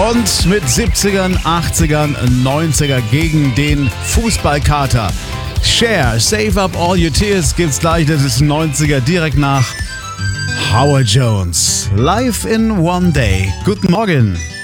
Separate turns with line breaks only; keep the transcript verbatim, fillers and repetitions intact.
Und mit siebzigern, achtzigern, neunziger gegen den Fußballkater. Cher, Save Up All Your Tears gibt's gleich, das ist neunziger, direkt nach Howard Jones. Live in One Day. Guten Morgen.